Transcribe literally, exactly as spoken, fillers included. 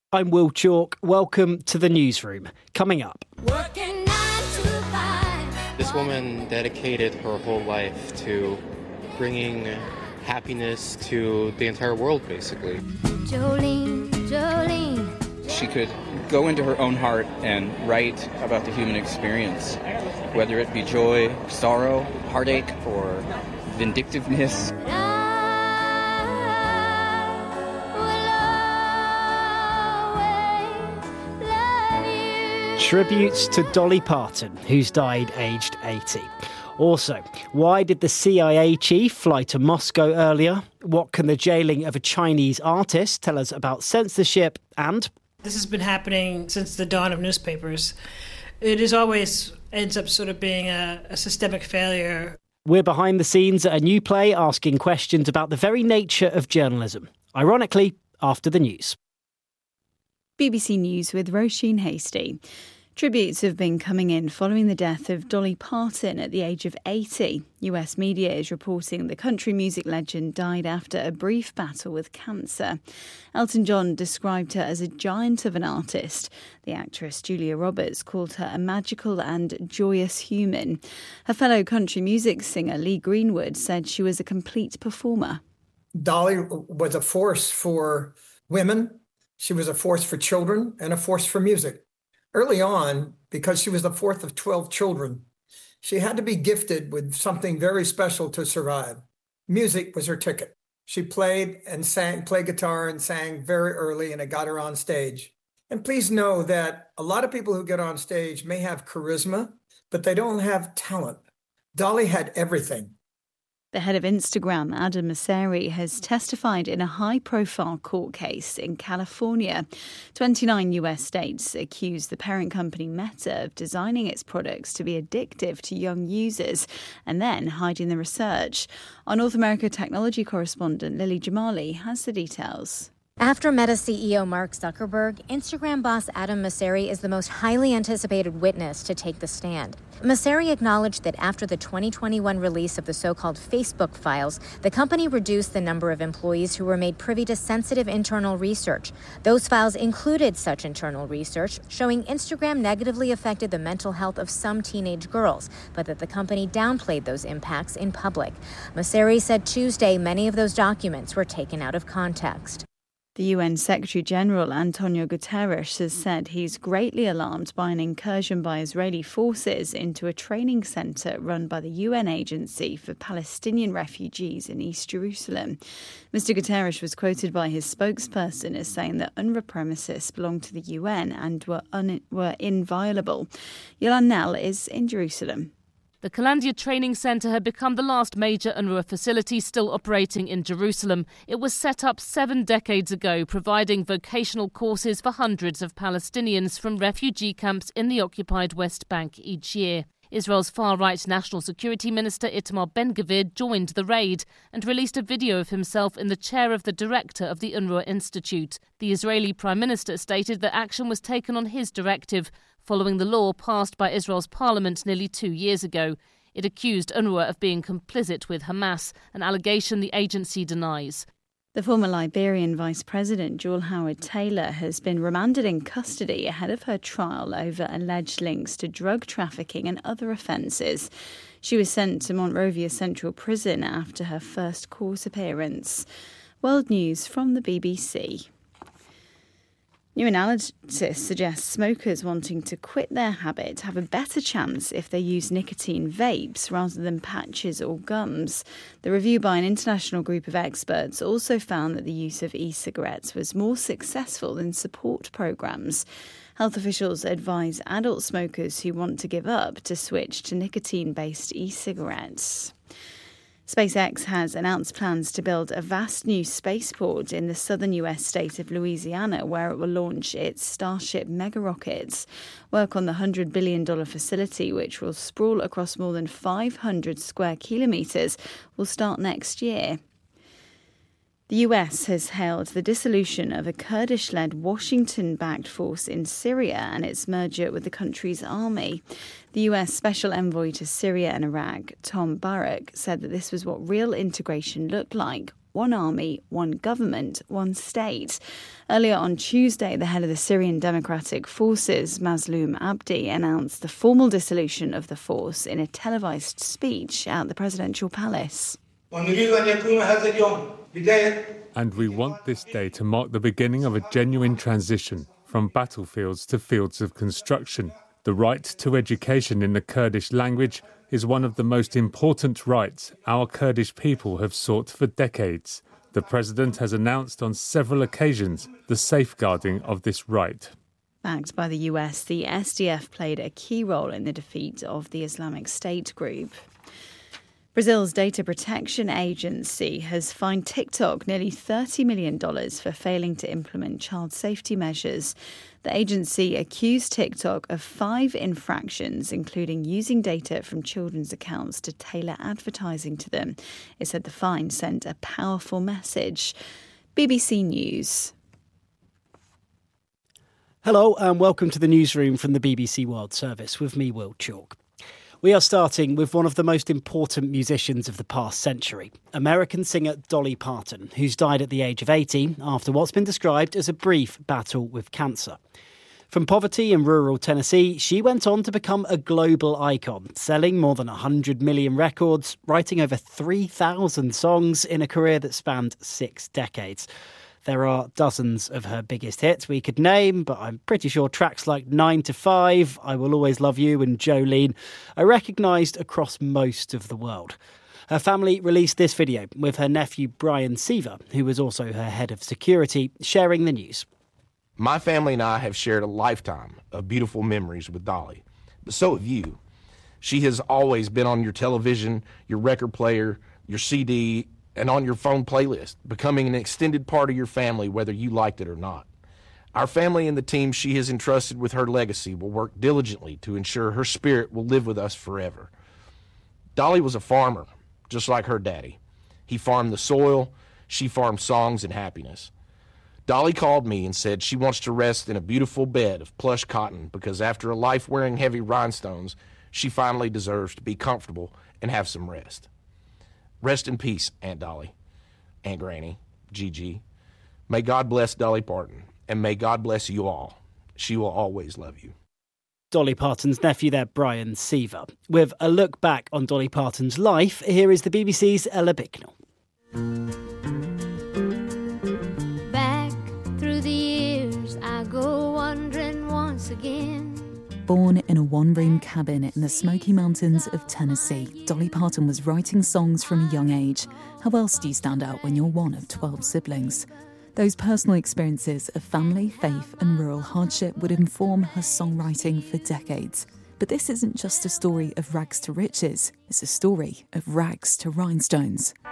I'm Will Chalk. Welcome to the newsroom. Coming up. Working nine to five. This woman dedicated her whole life to bringing happiness to the entire world, basically. Jolene, Jolene. She could go into her own heart and write about the human experience, whether it be joy, sorrow, heartache, or vindictiveness. Tributes to Dolly Parton, who's died aged eighty. Also, why did the C I A chief fly to Moscow earlier? What can the jailing of a Chinese artist tell us about censorship? And this has been happening since the dawn of newspapers. It is always ends up sort of being a, a systemic failure. We're behind the scenes at a new play asking questions about the very nature of journalism. Ironically, after the news. B B C News with Roisin Hasty. Tributes have been coming in following the death of Dolly Parton at the age of eighty. U S media is reporting the country music legend died after a brief battle with cancer. Elton John described her as a giant of an artist. The actress Julia Roberts called her a magical and joyous human. Her fellow country music singer Lee Greenwood said she was a complete performer. Dolly was a force for women. She was a force for children and a force for music. Early on, because she was the fourth of twelve children, she had to be gifted with something very special to survive. Music was her ticket. She played and sang, played guitar and sang very early, and it got her on stage. And please know that a lot of people who get on stage may have charisma, but they don't have talent. Dolly had everything. The head of Instagram, Adam Mosseri, has testified in a high-profile court case in California. twenty-nine U S states accuse the parent company Meta of designing its products to be addictive to young users and then hiding the research. Our North America technology correspondent Lily Jamali has the details. After Meta C E O Mark Zuckerberg, Instagram boss Adam Mosseri is the most highly anticipated witness to take the stand. Mosseri acknowledged that after the twenty twenty-one release of the so-called Facebook files, the company reduced the number of employees who were made privy to sensitive internal research. Those files included such internal research showing Instagram negatively affected the mental health of some teenage girls, but that the company downplayed those impacts in public. Mosseri said Tuesday many of those documents were taken out of context. The U N Secretary-General Antonio Guterres has said he's greatly alarmed by an incursion by Israeli forces into a training centre run by the U N Agency for Palestinian Refugees in East Jerusalem. Mister Guterres was quoted by his spokesperson as saying that UNRWA premises belong to the U N and were, un- were inviolable. Yolan Nell is in Jerusalem. The Kalandia Training Centre had become the last major UNRWA facility still operating in Jerusalem. It was set up seven decades ago, providing vocational courses for hundreds of Palestinians from refugee camps in the occupied West Bank each year. Israel's far-right National Security Minister Itamar Ben-Gvir joined the raid and released a video of himself in the chair of the director of the UNRWA Institute. The Israeli Prime Minister stated that action was taken on his directive, following the law passed by Israel's parliament nearly two years ago. It accused UNRWA of being complicit with Hamas, an allegation the agency denies. The former Liberian Vice President, Jewel Howard-Taylor, has been remanded in custody ahead of her trial over alleged links to drug trafficking and other offences. She was sent to Monrovia Central Prison after her first court appearance. World News from the B B C. New analysis suggests smokers wanting to quit their habit have a better chance if they use nicotine vapes rather than patches or gums. The review by an international group of experts also found that the use of e-cigarettes was more successful than support programmes. Health officials advise adult smokers who want to give up to switch to nicotine-based e-cigarettes. SpaceX has announced plans to build a vast new spaceport in the southern U S state of Louisiana, where it will launch its Starship mega rockets. Work on the one hundred billion dollars facility, which will sprawl across more than five hundred square kilometres, will start next year. The U S has hailed the dissolution of a Kurdish-led Washington-backed force in Syria and its merger with the country's army. The U S Special Envoy to Syria and Iraq, Tom Barrack, said that this was what real integration looked like, one army, one government, one state. Earlier on Tuesday, the head of the Syrian Democratic Forces, Mazloum Abdi, announced the formal dissolution of the force in a televised speech at the presidential palace. And we want this day to mark the beginning of a genuine transition from battlefields to fields of construction. The right to education in the Kurdish language is one of the most important rights our Kurdish people have sought for decades. The president has announced on several occasions the safeguarding of this right. Backed by the U S, the S D F played a key role in the defeat of the Islamic State group. Brazil's Data Protection Agency has fined TikTok nearly thirty million dollars for failing to implement child safety measures. The agency accused TikTok of five infractions, including using data from children's accounts to tailor advertising to them. It said the fine sent a powerful message. B B C News. Hello and welcome to the newsroom from the B B C World Service with me, Will Chalk. We are starting with one of the most important musicians of the past century, American singer Dolly Parton, who's died at the age of eighty after what's been described as a brief battle with cancer. From poverty in rural Tennessee, she went on to become a global icon, selling more than one hundred million records, writing over three thousand songs in a career that spanned six decades. There are dozens of her biggest hits we could name, but I'm pretty sure tracks like nine to five, I Will Always Love You and Jolene are recognised across most of the world. Her family released this video with her nephew Brian Seaver, who was also her head of security, sharing the news. My family and I have shared a lifetime of beautiful memories with Dolly, but so have you. She has always been on your television, your record player, your C D, and on your phone playlist, becoming an extended part of your family, whether you liked it or not. Our family and the team she has entrusted with her legacy will work diligently to ensure her spirit will live with us forever. Dolly was a farmer, just like her daddy. He farmed the soil, she farmed songs and happiness. Dolly called me and said she wants to rest in a beautiful bed of plush cotton because after a life wearing heavy rhinestones, she finally deserves to be comfortable and have some rest. Rest in peace, Aunt Dolly, Aunt Granny, Gigi. May God bless Dolly Parton, and may God bless you all. She will always love you. Dolly Parton's nephew there, Brian Seaver. With a look back on Dolly Parton's life, here is the B B C's Ella Bicknell. Back through the years, I go wandering once again. Born in a one-room cabin in the Smoky Mountains of Tennessee, Dolly Parton was writing songs from a young age. How else do you stand out when you're one of twelve siblings? Those personal experiences of family, faith and rural hardship would inform her songwriting for decades. But this isn't just a story of rags to riches, it's a story of rags to rhinestones.